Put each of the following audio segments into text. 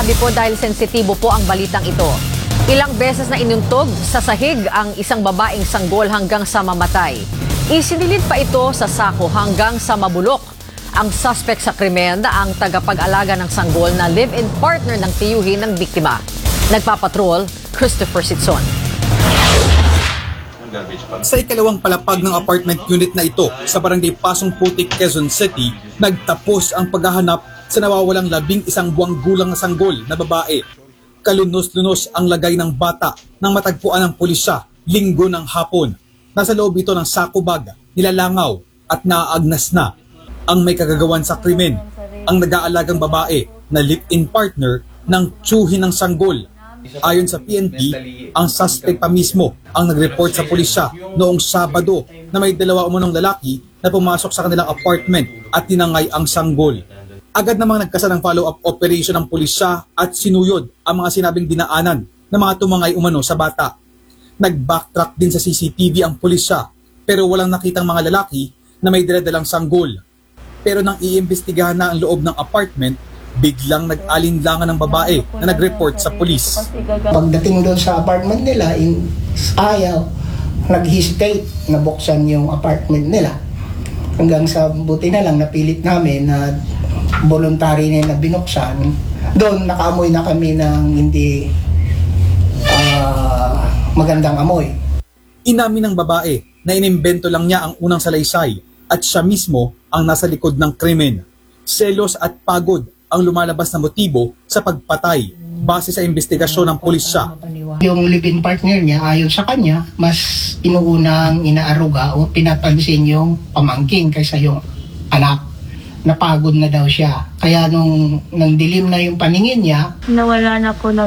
Gabi po dahil sensitibo po ang balitang ito. Ilang beses na inuntog sa sahig ang isang babaeng sanggol hanggang sa mamatay. Isinilid pa ito sa sako hanggang sa mabulok. Ang suspect sa krimen na ang tagapag-alaga ng sanggol na live-in partner ng tiyuhin ng biktima. Nagpapatrol, Christopher Sitson. Sa ikalawang palapag ng apartment unit na ito sa barangay Pasong Putik, Quezon City, nagtapos ang paghahanap sa nawawalang 11 buwang gulang na sanggol na babae. Kalunos-lunos ang lagay ng bata nang matagpuan ng pulisya linggo ng hapon. Nasa loob ito ng sako bag, nilalangaw at naaagnas na. Ang may kagagawan sa krimen, ang nag-aalagang babae na live-in partner ng tiyuhin ng sanggol. Ayon sa PNP, ang suspect pa mismo ang nag-report sa pulisya noong Sabado na may dalawa umunong lalaki na pumasok sa kanilang apartment at tinangay ang sanggol. Agad namang nagkasa ng follow-up operation ng pulisya at sinuyod ang mga sinabing dinaanan ng mga tumangay umano sa bata. Nag-backtrack din sa CCTV ang pulisya pero walang nakitang mga lalaki na may dala-dalang sanggol. Pero nang iimbestigahan na ang loob ng apartment, biglang nag-alinlangan ng babae na nag-report sa pulis. Pagdating doon sa apartment nila, ayaw, nag-hesitate na buksan yung apartment nila. Hanggang sa buti na lang, napilit namin na voluntary na binuksan. Doon nakaamoy na kami ng hindi magandang amoy. Inamin ng babae na inimbento lang niya ang unang salaysay at siya mismo ang nasa likod ng krimen. Selos at pagod ang lumalabas na motibo sa pagpatay base sa investigasyon ng pulisya. Yung live-in partner niya, ayon sa kanya, mas inuunang inaaruga o pinapansin yung pamangkin kaysa yung anak. Napagod na daw siya. Kaya nung dilim na yung paningin niya, nawala na ko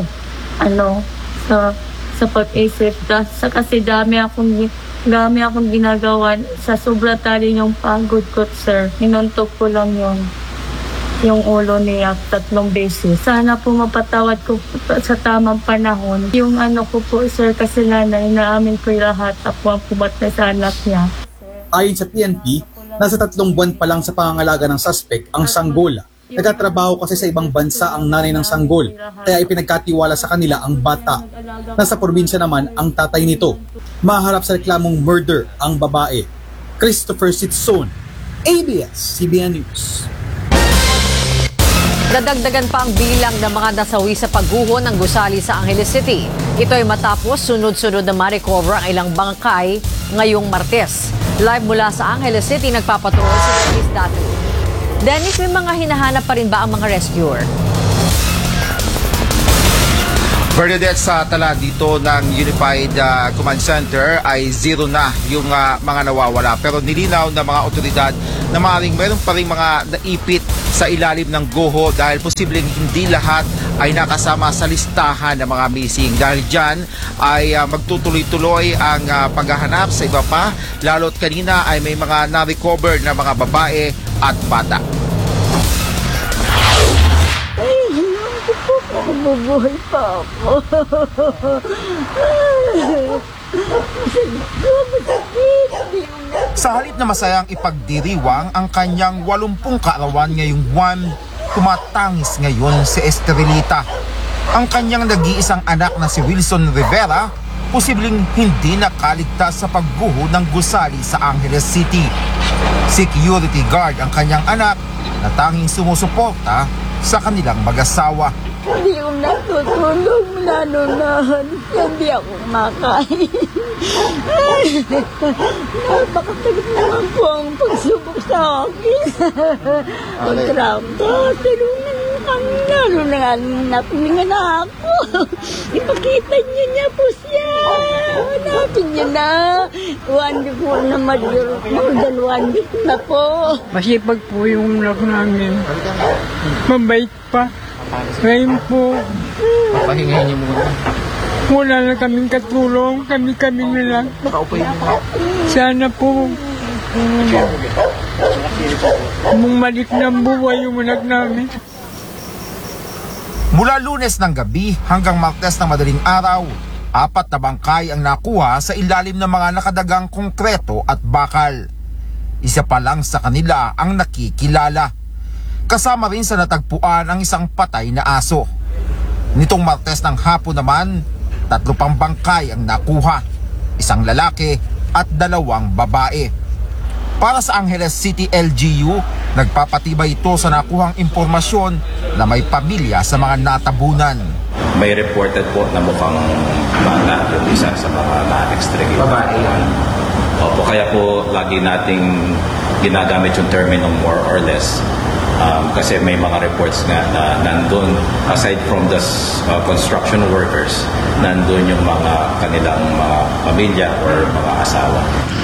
sa pag-isip. Kasi dami akong ginagawa sa sobra tali yung pagod ko, sir. Hinuntok ko lang yung ulo niya 3 beses. Sana po mapatawad ko sa tamang panahon. Yung ko po, sir, kasalanan, inaamin ko lahat. Ako ang pumatay sa anak niya. Ayon sa PNP, nasa 3 buwan pa lang sa pangangalaga ng suspect ang sanggol. Nagtatrabaho kasi sa ibang bansa ang nanay ng sanggol, kaya ipinagkatiwala sa kanila ang bata. Nasa probinsya naman ang tatay nito. Maharap sa reklamong murder ang babae. Christopher Sitson, ABS-CBN News. Nadagdagan pa ang bilang ng mga nasawi sa pagguho ng gusali sa Angeles City. Ito ay matapos sunod-sunod na ma-recover ang ilang bangkay ngayong Martes. Live mula sa Angeles City, nagpapatrol si Dennis Datu. Dennis, may mga hinahanap pa rin ba ang mga rescuer? Bernadette, sa tala dito ng Unified Command Center ay 0 na yung mga nawawala. Pero nilinaw ng mga otoridad na maaaring meron pa rin mga naipit sa ilalim ng guho dahil posibleng hindi lahat ay nakasama sa listahan ng mga missing. Dahil dyan ay magtutuloy-tuloy ang paghahanap sa iba pa, lalo't kanina ay may mga na-recover na mga babae at bata. Mabubuhay pa ako. Sa halip na masayang ipagdiriwang ang kanyang 80 kaarawan ngayong buwan, tumatangis ngayon si Estrelita. Ang kanyang nag-iisang anak na si Wilson Rivera, posibleng hindi nakaligtas sa pagguho ng gusali sa Angeles City. Security guard ang kanyang anak na tanging sumusuporta sa kanilang mag-asawa. Hindi ko natutulog nanunahan. Hindi ako makain. Napakasakit naman po ang pagsubok sa akin. Ang trabaho, lalo na napilingan na ako. Ipakita niya po siya. Hanapin niya na. 1 week po na more than 1 week na po. Masipag po yung anak namin. Mabait pa. Ngayon po, Pahingahin niyo muna. wala na kaming katulong, kami-kami na lang. Sana po, bumalik ng buhay yung anak namin. Mula Lunes ng gabi hanggang Martes ng madaling araw, 4 na bangkay ang nakuha sa ilalim ng mga nakadagang konkreto at bakal. Isa pa lang sa kanila ang nakikilala. Kasama rin sa natagpuan ang isang patay na aso. Nitong Martes ng hapon naman, 3 pang bangkay ang nakuha, 1 lalaki at 2 babae. Para sa Angeles City LGU, nagpapatibay ito sa nakuhang impormasyon na may pamilya sa mga natabunan. May reported po na mukhang bata yung isa sa mga na-extricate. Babae yan? Opo, kaya po lagi nating ginagamit yung termino more or less. Kasi may mga reports nga na nandun, aside from the construction workers, nandun yung mga kanilang mga pamilya or mga asawa.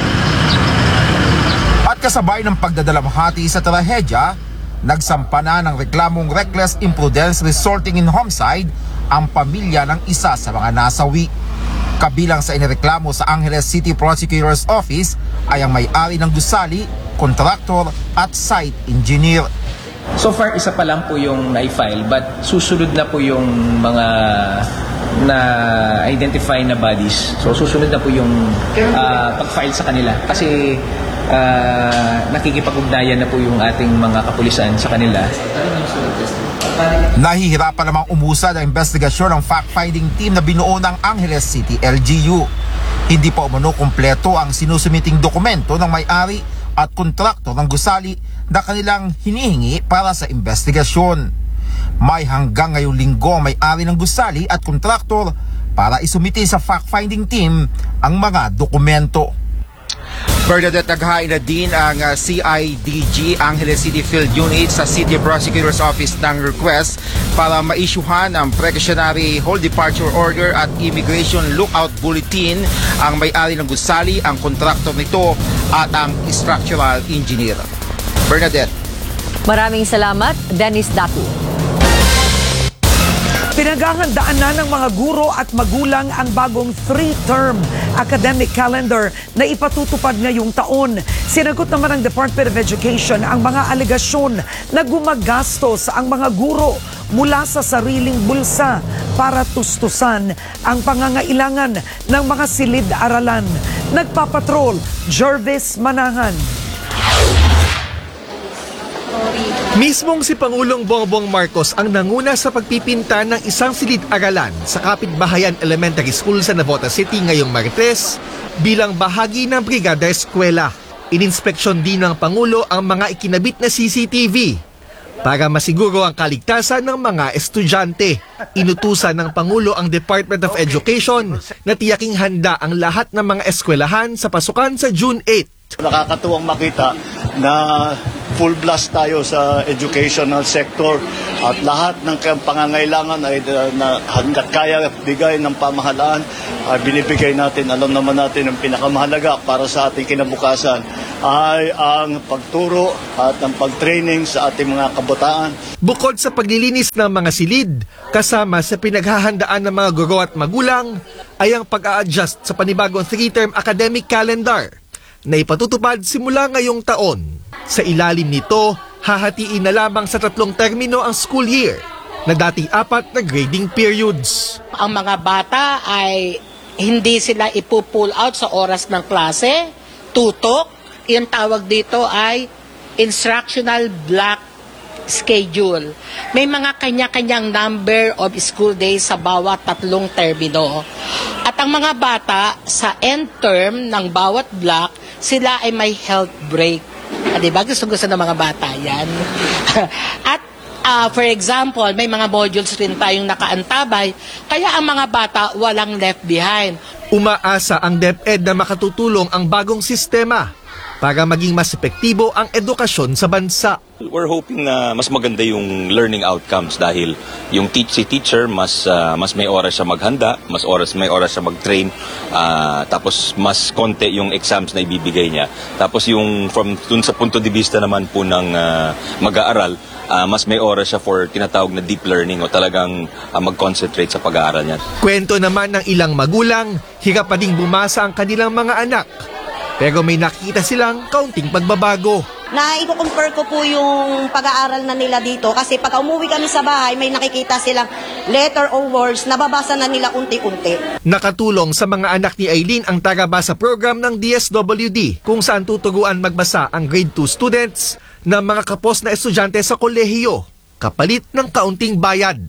At kasabay ng pagdadalamhati sa trahedya, nagsampa na ng reklamong reckless imprudence resulting in homicide ang pamilya ng isa sa mga nasawi. Kabilang sa inireklamo sa Angeles City Prosecutor's Office ay ang may-ari ng gusali, kontraktor at site engineer. So far, isa pa lang po yung na-file, but susunod na po yung mga na-identify na bodies. So susunod na po yung pag-file sa kanila. Kasi nakikipag-ugnayan na po yung ating mga kapulisan sa kanila. Nahihirapan namang umusad ang investigasyon ng fact-finding team na binuo ng Angeles City LGU. Hindi pa umano kumpleto ang sinusumiting dokumento ng may-ari at kontraktor ng gusali na kanilang hinihingi para sa investigasyon. May hanggang ngayong linggo ang may-ari ng gusali at kontraktor para isumiti sa fact-finding team ang mga dokumento. Bernadette, naghain na din ang CIDG Angeles City Field Unit sa City Prosecutor's Office ng request para ma-issuehan ang precautionary hold departure order at immigration lookout bulletin ang may-ari ng gusali, ang kontraktor nito at ang structural engineer. Bernadette. Maraming salamat, Dennis Datu. Pinaghahandaan na ng mga guro at magulang ang bagong 3-term academic calendar na ipatutupad ngayong taon. Sinagot naman ng Department of Education ang mga alegasyon na gumagastos ang mga guro mula sa sariling bulsa para tustusan ang pangangailangan ng mga silid-aralan. Nagpapatrol, Jervis Manahan. Mismong si Pangulong Bongbong Marcos ang nanguna sa pagpipinta ng isang silid-aralan sa Kapitbahayan Elementary School sa Navotas City ngayong Martes bilang bahagi ng Brigada Eskwela. Ininspeksyon din ng Pangulo ang mga ikinabit na CCTV para masiguro ang kaligtasan ng mga estudyante. Inutusan ng Pangulo ang Department of Education na tiyaking handa ang lahat ng mga eskwelahan sa pasukan sa June 8. Nakakatuwang makita na full blast tayo sa educational sector at lahat ng pangangailangan ay hanggat kaya bigay ng pamahalaan ay binibigay natin. Alam naman natin ang pinakamahalaga para sa ating kinabukasan ay ang pagturo at ang pagtraining sa ating mga kabataan. Bukod sa paglilinis ng mga silid, kasama sa pinaghahandaan ng mga guro at magulang ay ang pag-a-adjust sa panibagong 3-term academic calendar na ipatutupad simula ngayong taon. Sa ilalim nito, hahatiin na lamang sa 3 termino ang school year na dati 4 na grading periods. Ang mga bata ay hindi sila ipupull out sa oras ng klase, tutok. Yung tawag dito ay instructional block schedule. May mga kanya-kanyang number of school days sa bawat 3 termino. At ang mga bata sa end term ng bawat block, sila ay may health break. Diba? Gusto-gusto ng mga bata yan. At for example, may mga modules rin tayong nakaantabay, kaya ang mga bata walang left behind. Umaasa ang DepEd na makatutulong ang bagong sistema para maging mas epektibo ang edukasyon sa bansa. We're hoping na mas maganda yung learning outcomes dahil yung si teacher mas may oras siya maghanda, may oras siya mag-train, tapos mas konti yung exams na ibibigay niya. Tapos yung dun sa punto de vista naman po ng mag-aaral, mas may oras siya for tinatawag na deep learning o talagang mag-concentrate sa pag-aaral niya. Kwento naman ng ilang magulang, hirap pa ding bumasa ang kanilang mga anak. Pero may nakikita silang kaunting pagbabago. Na i-compare ko po yung pag-aaral na nila dito kasi pag umuwi kami sa bahay, may nakikita silang letter or words, nababasa na nila unti-unti. Nakatulong sa mga anak ni Aileen ang Tagabasa program ng DSWD kung saan tutuguan magbasa ang grade 2 students na mga kapos na estudyante sa kolehiyo, kapalit ng kaunting bayad.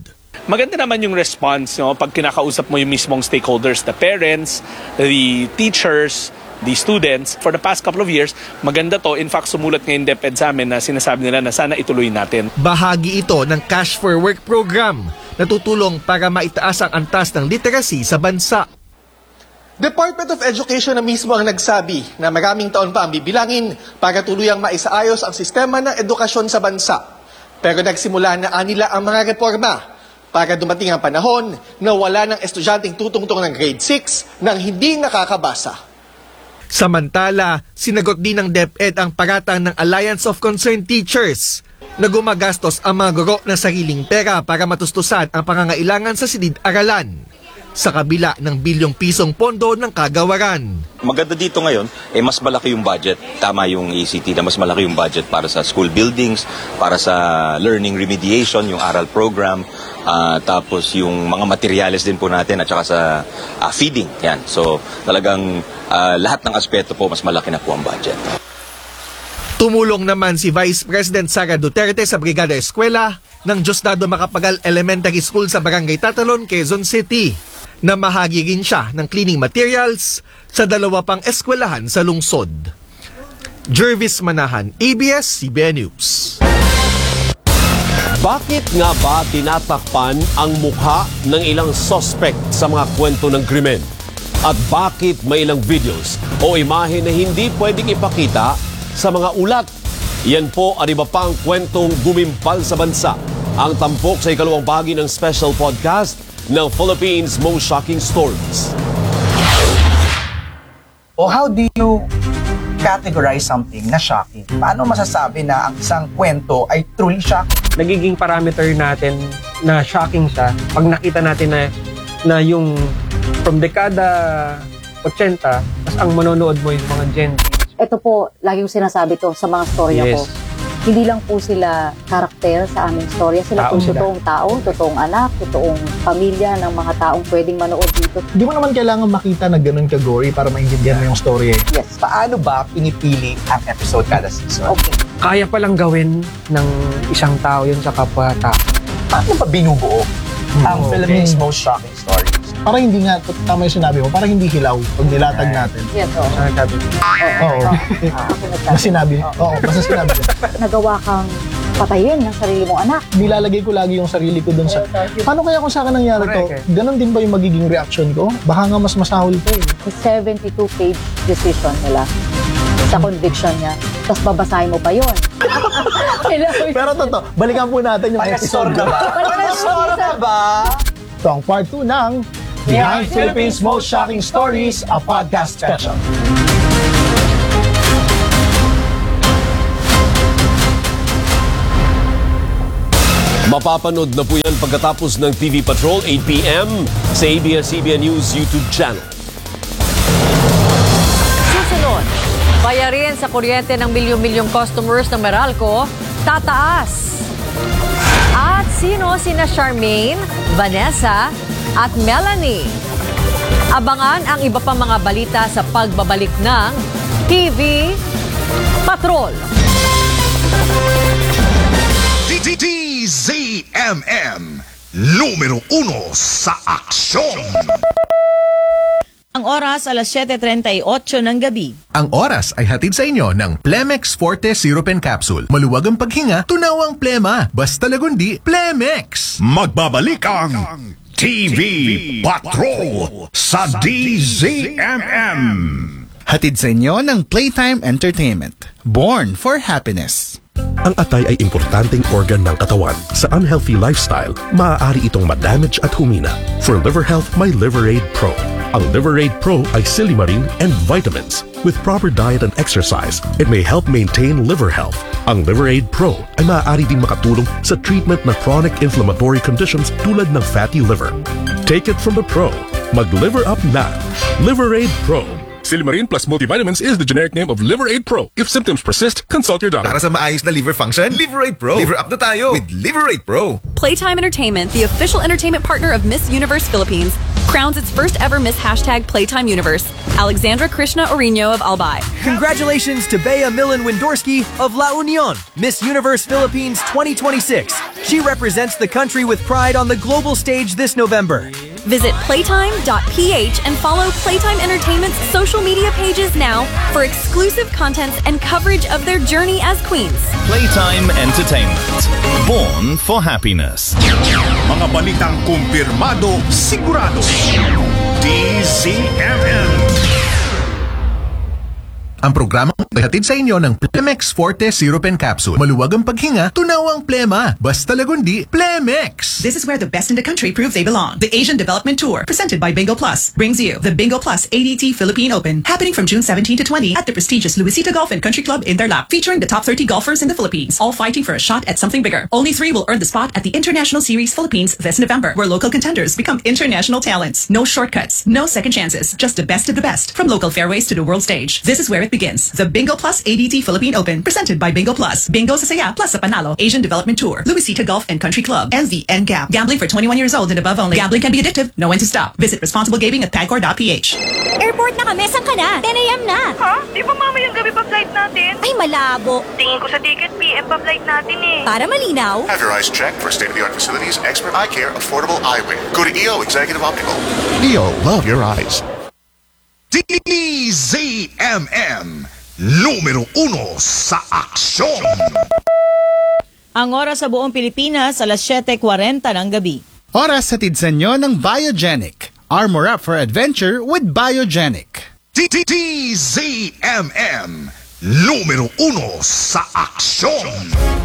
maganda naman yung response, no? Pag kinakausap mo yung mismong stakeholders, the parents, the teachers, the students. For the past couple of years, maganda to. In fact, sumulat ngayon DepEd sa amin na sinasabi nila na sana ituloy natin. Bahagi ito ng Cash for Work program na tutulong para maitaas ang antas ng literacy sa bansa. Department of Education na mismo ang nagsabi na maraming taon pa ang bibilangin para tuluyang maisaayos ang sistema ng edukasyon sa bansa. Pero nagsimula na anila ang mga reforma para dumating ang panahon na wala ng estudyanteng tutungtong ng grade 6 nang hindi nakakabasa. Samantala, sinagot din ng DepEd ang paratang ng Alliance of Concerned Teachers na gumagastos ang mga guro ng sariling pera para matustusan ang pangangailangan sa silid-aralan sa kabila ng bilyong pisong pondo ng kagawaran. Maganda dito ngayon, mas malaki yung budget. Tama yung ECT na mas malaki yung budget para sa school buildings, para sa learning remediation, yung aral program, tapos yung mga materyales din po natin at saka sa feeding. Yan. So talagang lahat ng aspeto po, mas malaki na po ang budget. Tumulong naman si Vice President Sara Duterte sa Brigada Eskwela ng Diosdado Macapagal Elementary School sa Barangay Tatalon, Quezon City, na mahagi rin siya ng cleaning materials sa 2 pang eskwelahan sa lungsod. Jervis Manahan, ABS-CBN News. Bakit nga ba tinatakpan ang mukha ng ilang suspect sa mga kwento ng krimen? At bakit may ilang videos o imahe na hindi pwedeng ipakita sa mga ulat? Yan po ang iba pang kwentong gumimpal sa bansa. Ang tampok sa ikalawang bahagi ng special podcast ng Philippines Most Shocking Stories. O how do you categorize something na shocking? Paano masasabi na ang isang kwento ay truly shocking? Nagiging parameter natin na shocking siya pag nakita natin na yung from dekada 80, tas ang manonood mo yung mga Gen Z. Ito po, lagi yung sinasabi to sa mga storya ko. Hindi lang po sila karakter sa aming storya. Sila po totoong tao, totoong anak, totoong pamilya ng mga taong pwedeng manood dito. Hindi mo naman kailangan makita na ganun ka-gory para maintindihan mo yung story. Yes. Paano ba pinipili ang episode kada season? Okay. Kaya palang gawin ng isang tao yun sa kapwa-tao. Paano ba binubuo ang Philippines Most Shocking Stories? Para hindi nga, tama yung sinabi mo, para hindi hilaw pag nilatag natin. Yes, oo. Oo. Mas sinabi. Oo, basta sinabi ko. Nagawa kang patayin ng sarili mong anak. Nilalagay ko lagi yung sarili ko dun sa... Paano kaya kung sa akin nangyari to? Ganon din ba yung magiging reaction ko? Baka nga mas masahol to eh. 72-page decision nila sa conviction niya. Tapos babasahin mo pa yun. Pero totoo, balikan po natin yung episode na ba? Pag-restore na ba? Ito ang part 2 ng Behind Philippines Most Shocking Stories, a podcast special. Mapapanood na po yan pagkatapos ng TV Patrol 8 p.m. sa ABS-CBN News YouTube channel. Susunod, bayarin sa kuryente ng milyong-milyong customers ng Meralco, tataas. At sino sina Charmaine, Vanessa, at Melanie? Abangan ang iba pang mga balita sa pagbabalik ng TV Patrol. DZMM, numero 1 sa aksyon. Ang oras, alas 7:38 ng gabi. Ang oras ay hatid sa inyo ng Plemex Forte Syrup and Capsule. Maluwag ang paghinga, tunaw ang plema. Basta lagundi, Plemex! Magbabalik ang TV Patrol sa DZMM. Hatid sa inyo ng Playtime Entertainment. Born for Happiness. Ang atay ay importanteng organ ng katawan. Sa unhealthy lifestyle, maaari itong madamage at humina. For liver health, may Liverade Pro. Ang Liverade Pro ay silimarin and vitamins. With proper diet and exercise, it may help maintain liver health. Ang Liverade Pro ay maaari din makatulong sa treatment ng chronic inflammatory conditions tulad ng fatty liver. Take it from the pro. Mag-liver up na. Liverade Pro. Silimarin plus multivitamins is the generic name of Liverade Pro. If symptoms persist, consult your doctor. Para sa maayos na liver function, Liverade Pro. Liver up na tayo with Liverade Pro. Playtime Entertainment, the official entertainment partner of Miss Universe Philippines, crowns its first ever Miss #Playtime Universe, Alexandra Krishna Orino of Albay. Congratulations to Bea Millen Windorski of La Union, Miss Universe Philippines 2026. She represents the country with pride on the global stage this November. Visit playtime.ph and follow Playtime Entertainment's social media pages now for exclusive contents and coverage of their journey as queens. Playtime Entertainment. Born for happiness. Mga balitang kumpirmado, sigurado. DZMM. Ang programang ihatid sa inyo ng Plemex Forte Syrup and Capsule. Maluwag ang paghinga, tunaw ang plema. Basta lagundi, Plemex! This is where the best in the country prove they belong. The Asian Development Tour, presented by Bingo Plus, brings you the Bingo Plus ADT Philippine Open, happening from June 17 to 20 at the prestigious Luisita Golf and Country Club in Tarlac, featuring the top 30 golfers in the Philippines, all fighting for a shot at something bigger. Only 3 will earn the spot at the International Series Philippines this November, where local contenders become international talents. No shortcuts, no second chances, just the best of the best, from local fairways to the world stage. This is where it begins. The Bingo Plus ADT Philippine Open, presented by Bingo Plus. Bingo sa saya, plus sa panalo. Asian Development Tour, Luisita Golf and Country Club, and the NGAP. Gambling for 21 years old and above only. Gambling can be addictive. Know when to stop. Visit responsible gaming at pagcor.ph. Airport na kami. Saan ka na? 10 a.m. na. Ha? Di ba mamayang gabi pa flight natin? Ay, malabo. Tingin ko sa ticket, PM pa flight natin eh. Para malinaw. Have your eyes checked for state-of-the-art facilities, expert eye care, affordable eyewear. Go to EO Executive Optical. EO, love your eyes. DZMM. Numero 1 sa aksyon. Ang oras sa buong Pilipinas, alas 7:40 ng gabi. Oras hatid sa inyo ng Biogenic. Armor up for adventure with Biogenic. DZMM. Numero 1 sa aksyon.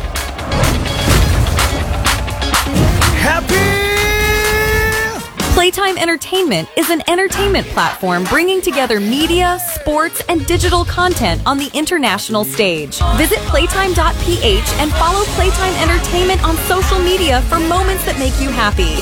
Happy! Playtime Entertainment is an entertainment platform bringing together media, sports, and digital content on the international stage. Visit playtime.ph and follow Playtime Entertainment on social media for moments that make you happy.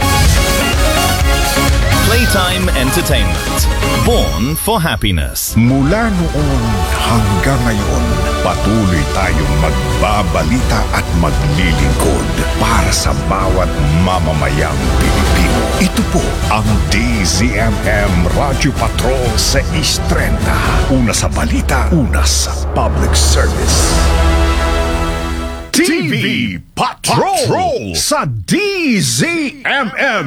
Playtime Entertainment. Born for happiness. Mula noon hanggang ngayon, patuloy tayong magbabalita at maglilingkod para sa bawat mamamayang Pilipino. Ito po ang DZMM Radio Patrol sa East 30. Una sa balita, una sa public service. TV Patrol sa DZMM.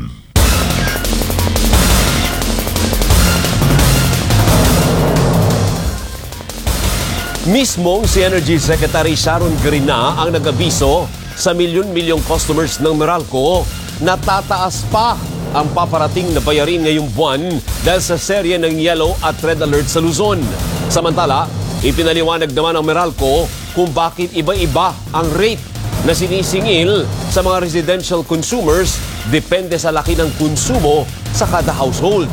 Mismong si Energy Secretary Sharon Garina ang nag-abiso sa milyon-milyong customers ng Meralco na tataas pa ang paparating na bayarin ngayong buwan dahil sa serye ng yellow at red alert sa Luzon. Samantala, ipinaliwanag naman ng Meralco kung bakit iba-iba ang rate na sinisingil sa mga residential consumers depende sa laki ng konsumo sa kada household.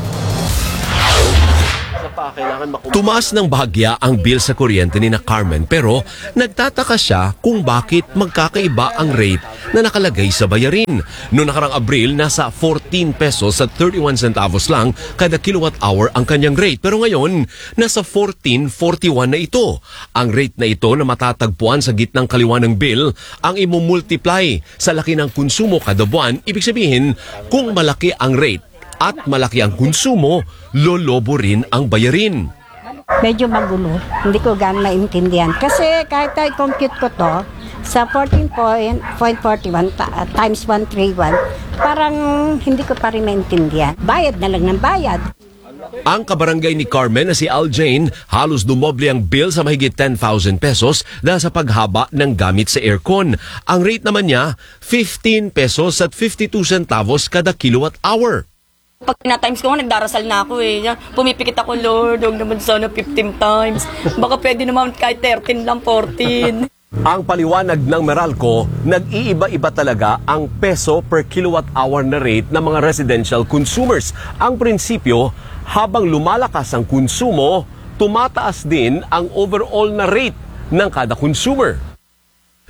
Tumaas ng bahagya ang bill sa kuryente ni na Carmen pero nagtataka siya kung bakit magkakaiba ang rate na nakalagay sa bayarin. Noong nakarang Abril, nasa 14 pesos at 31 centavos lang kada kilowatt hour ang kanyang rate. Pero ngayon, nasa 14.41 na ito. Ang rate na ito na matatagpuan sa gitnang kaliwa ng bill ang imumultiply sa laki ng konsumo kada buwan. Ibig sabihin, kung malaki ang rate at malaki ang konsumo, lolobo rin ang bayarin. Medyo magulo. Hindi ko gan maintindihan. Kasi kahit i-compute ko to, sa 14.41 times 131, parang hindi ko pa rin maintindihan. Bayad na lang ng bayad. Ang kabarangay ni Carmen na si Al Jane, halos dumoble ang bill sa mahigit 10,000 pesos dahil sa paghaba ng gamit sa aircon. Ang rate naman niya, 15 pesos at 52 centavos kada kilowatt hour. Pag na-times ko, nagdarasal na ako eh. Pumipikit ako, Lord, huwag naman sana 15 times. Baka pwede naman kahit 13 lang, 14. Ang paliwanag ng Meralco, nag-iiba-iba talaga ang peso per kilowatt hour na rate ng mga residential consumers. Ang prinsipyo, habang lumalakas ang konsumo, tumataas din ang overall na rate ng kada consumer.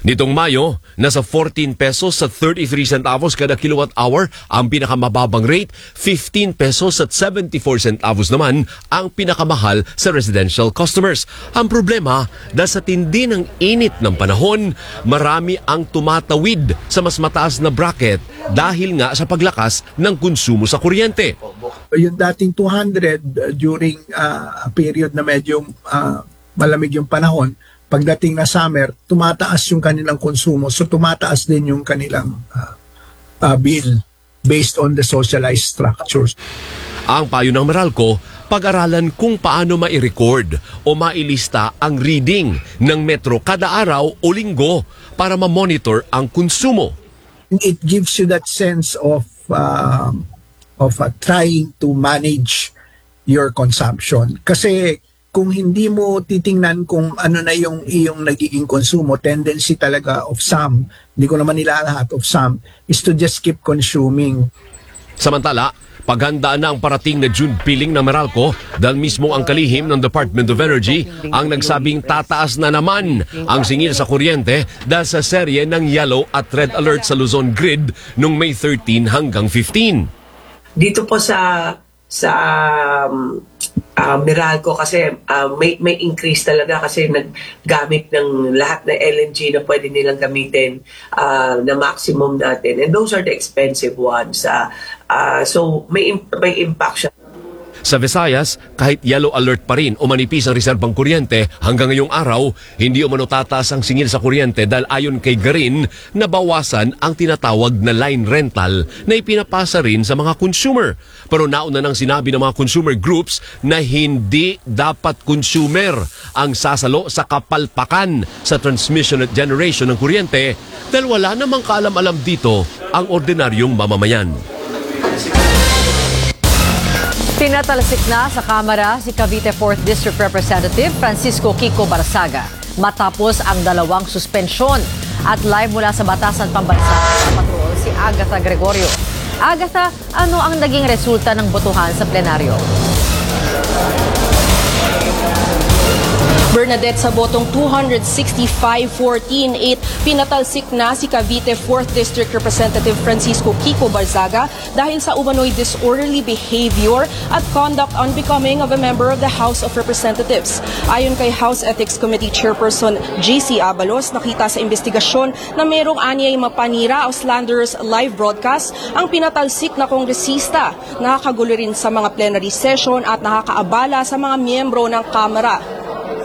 Nitong Mayo, nasa 14 pesos at 33 centavos kada kilowatt hour ang pinakamababang rate, 15 pesos at 74 centavos naman ang pinakamahal sa residential customers. Ang problema, dahil sa tindi ng init ng panahon, marami ang tumatawid sa mas mataas na bracket dahil nga sa paglakas ng konsumo sa kuryente. Yung dating 200 during a period na medyo malamig yung panahon, pagdating na summer, tumataas yung kanilang konsumo. So tumataas din yung kanilang bill based on the socialized structures. Ang payo ng Meralco, pag-aralan kung paano mai-record o mailista ang reading ng Metro kada araw o linggo para ma-monitor ang konsumo. It gives you that sense of trying to manage your consumption. Kasi kung hindi mo titingnan kung ano na yung iyong nagiging konsumo, tendency talaga of some, hindi ko naman nilalahat of some, is to just keep consuming. Samantala, paghandaan na ang parating na June billing ng Meralco dahil mismo ang kalihim ng Department of Energy ang nagsabing tataas na naman ang singil sa kuryente dahil sa serye ng yellow at red alert sa Luzon grid noong May 13 hanggang 15. Dito po sa Meralco kasi may increase talaga kasi naggamit ng lahat na LNG na pwede nilang gamitin na maximum natin, and those are the expensive ones, so may impact siya. Sa Visayas, kahit yellow alert pa rin o manipis ang reserbang kuryente, hanggang ngayong araw, hindi umano tataas ang singil sa kuryente dahil ayon kay Garin, nabawasan ang tinatawag na line rental na ipinapasa rin sa mga consumer. Pero nauna nang sinabi ng mga consumer groups na hindi dapat consumer ang sasalo sa kapalpakan sa transmission at generation ng kuryente dahil wala namang kaalam-alam dito ang ordinaryong mamamayan. Pinatalsik na sa Kamara si Cavite 4th District Representative Francisco Kiko Barzaga matapos ang 2 suspensyon. At live mula sa Batasan Pambansa sa Patrol si Agatha Gregorio. Agatha, ano ang naging resulta ng botohan sa plenaryo? Bernadette, sa botong 265-14-8, pinatalsik na si Cavite 4th District Representative Francisco Kiko Barzaga dahil sa umano'y disorderly behavior at conduct unbecoming of a member of the House of Representatives. Ayon kay House Ethics Committee Chairperson J.C. Abalos, nakita sa investigasyon na mayroong anyay mapanira o slanderous live broadcast ang pinatalsik na kongresista. Nakakagulo rin sa mga plenary session at nakakaabala sa mga miyembro ng Kamara.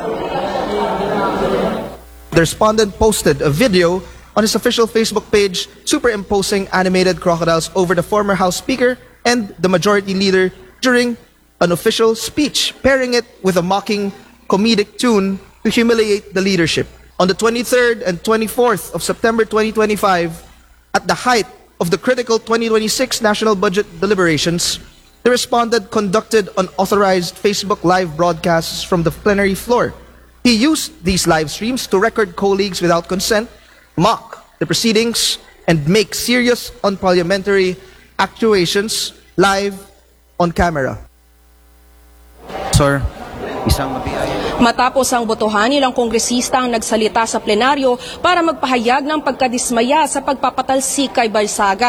The respondent posted a video on his official Facebook page superimposing animated crocodiles over the former House Speaker and the Majority Leader during an official speech, pairing it with a mocking comedic tune to humiliate the leadership. On the 23rd and 24th of September 2025, at the height of the critical 2026 national budget deliberations, the respondent conducted unauthorized Facebook live broadcasts from the plenary floor. He used these live streams to record colleagues without consent, mock the proceedings, and make serious unparliamentary accusations live on camera. Sir, isang mabiyaya. Matapos ang botohan, ilang kongresista ang nagsalita sa plenaryo para magpahayag ng pagkadismaya sa pagpapatalsik kay Barzaga.